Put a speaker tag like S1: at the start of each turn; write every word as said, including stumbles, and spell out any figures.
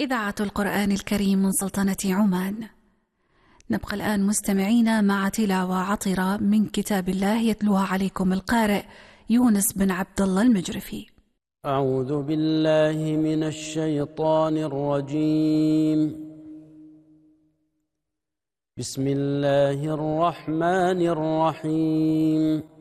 S1: إذاعة القرآن الكريم من سلطنة عمان. نبقى الآن مستمعين مع تلاوة عطرة من كتاب الله يتلوها عليكم القارئ يونس بن عبد الله المجرفي.
S2: أعوذ بالله من الشيطان الرجيم. بسم الله الرحمن الرحيم.